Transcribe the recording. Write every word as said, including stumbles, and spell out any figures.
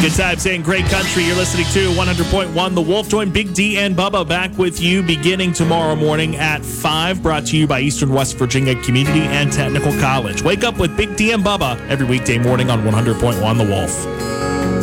Good time saying great country. You're listening to one hundred point one The Wolf. Join Big D and Bubba back with you beginning tomorrow morning at five. Brought to you by Eastern West Virginia Community and Technical College. Wake up with Big D and Bubba every weekday morning on one hundred point one The Wolf.